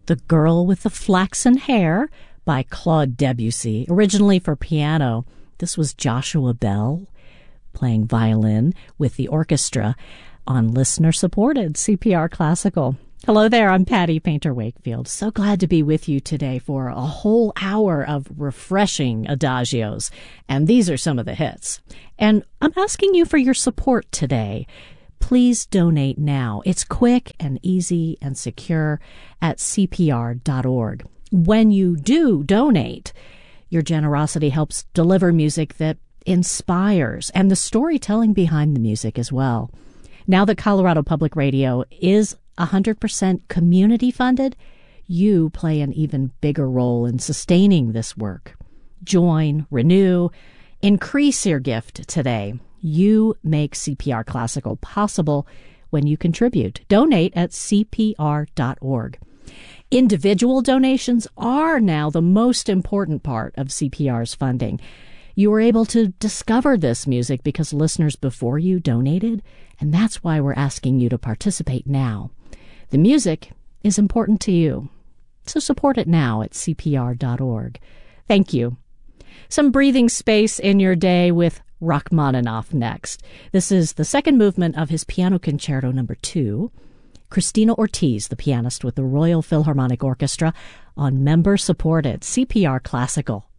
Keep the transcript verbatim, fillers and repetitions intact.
The Girl with the Flaxen Hair by Claude Debussy, originally for piano. This was Joshua Bell playing violin with the orchestra on listener-supported C P R Classical. Hello there, I'm Patty Painter-Wakefield. So glad to be with you today for a whole hour of refreshing adagios. And these are some of the hits. And I'm asking you for your support today. Please donate now. It's quick and easy and secure at C P R dot org. When you do donate, your generosity helps deliver music that inspires and the storytelling behind the music as well. Now that Colorado Public Radio is one hundred percent community funded, you play an even bigger role in sustaining this work. Join, renew, increase your gift today. You make C P R Classical possible when you contribute. Donate at C P R dot org. Individual donations are now the most important part of C P R's funding. You were able to discover this music because listeners before you donated, and that's why we're asking you to participate now. The music is important to you, so support it now at C P R dot org. Thank you. Some breathing space in your day with Rachmaninoff next. This is the second movement of his Piano Concerto number two. Christina Ortiz, the pianist with the Royal Philharmonic Orchestra, on member-supported C P R Classical.